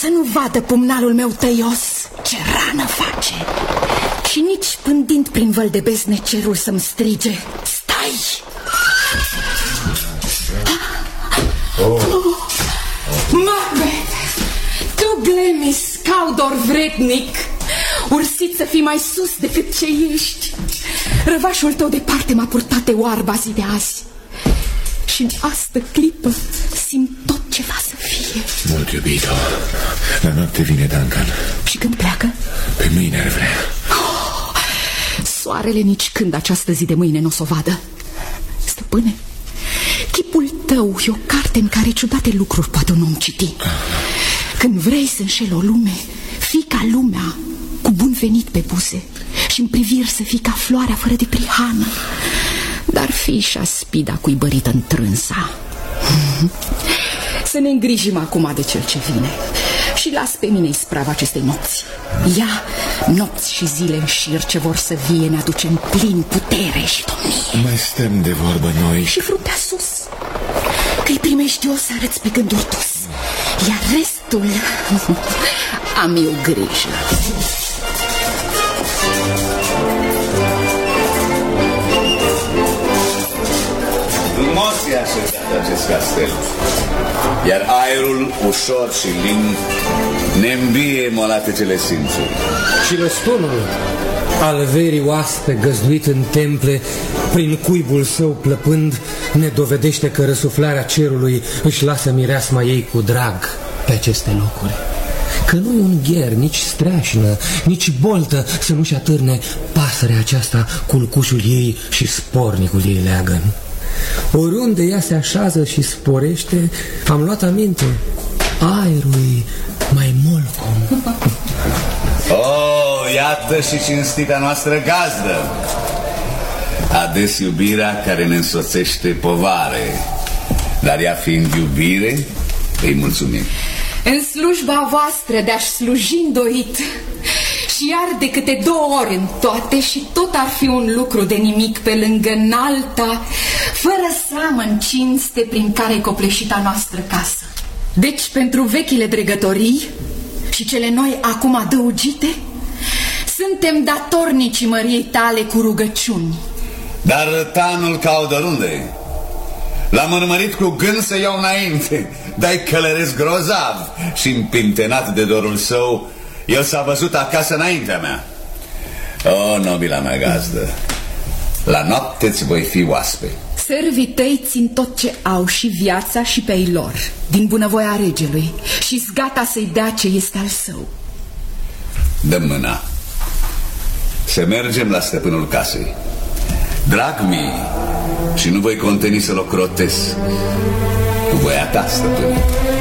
nu vadă pumnalul meu tăios ce rană face. Și nici pândind prin văl de besne cerul să-mi strige: stai! Macbeth, tu Glemis, caudor vrednic, ursit să fii mai sus decât ce ești. Răvașul tău departe m-a purtat de oarba zi de azi. Și în astă clipă simt tot ce va să fie. Mult iubito, la noapte vine Duncan. Și când pleacă? Pe mâine ar vrea. Soarele nici când această zi de mâine nu o să o vadă. Stăpâne, chipul tău e o carte în care ciudate lucruri poate un om citi. Când vrei să înșeli o lume, fii ca lumea, cu bun venit pe buze, și în priviri să fii ca floarea fără de prihană, dar fii și aspida cuibărită în trânsa. Să ne îngrijim acum de cel ce vine și las pe mine isprava acestei nopți. Ea, nopți și zile în șir ce vor să vie, ne aduce în plin putere și domnie. Mai stăm de vorbă noi. Și fruntea sus, că-i primești eu să arăți pe gânduri dus, iar restul am eu grijă. Frumos e așezat acest castel, iar aerul ușor și lin ne îmbie molatecele simțuri. Și răstonul al verii oaspe găzduit în temple, prin cuibul său plăpând, ne dovedește că răsuflarea cerului își lasă mireasma ei cu drag pe aceste locuri. Că nu e un gher, nici streașină, nici boltă să nu-și atârne pasărea aceasta culcușul ei și spornicul ei leagăn. Oriunde ea se așează și sporește, am luat aminte, aerul mai molcom. Oh, iată și cinstita noastră gazdă. Ades iubirea care ne însoțește povare, dar ea fiind iubire, îi mulțumim. În slujba voastră de-aș sluji îndoit și iar de câte 2 ori în toate, și tot ar fi un lucru de nimic pe lângă înalta, fără seamă în cinste prin care-i copleșita noastră casă. Deci pentru vechile dregătorii și cele noi acum adăugite, suntem datornici măriei tale cu rugăciuni. Dar tanul caudă unde? L-am urmărit cu gând să iau înainte, dar-i călăresc grozav și împintenat de dorul său, el s-a văzut acasă înaintea mea. O, nobila mea gazdă, la noapte-ți voi fi oaspe. Servii tăi țin tot ce au, și viața și pe ei lor, din bunăvoia regelui, și-s gata să-i dea ce este al său. Dă mâna. Să mergem la stăpânul casei. Drag mi, și nu voi conteni să-l ocrotesc. Cu voia ta, stăpâne.